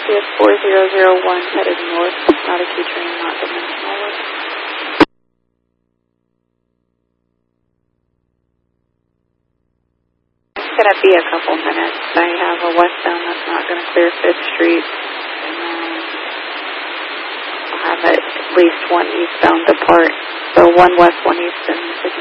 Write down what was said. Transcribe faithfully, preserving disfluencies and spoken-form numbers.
C S four zero zero one headed north, not a key train, not dimensional look. It's going to be a couple minutes. I have a westbound that's not going to clear fifth Street. And then I'll have at least one eastbound depart. So one west, one east, and